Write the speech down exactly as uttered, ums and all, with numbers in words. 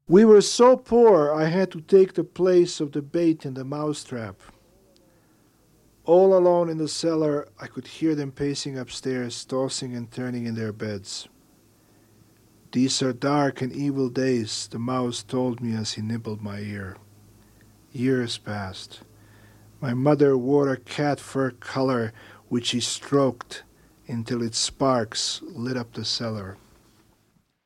We were so poor I had to take the place of the bait in the mousetrap. All alone in the cellar, I could hear them pacing upstairs, tossing and turning in their beds. These are dark and evil days, the mouse told me as he nibbled my ear. Years passed. My mother wore a cat fur collar which she stroked until its sparks lit up the cellar.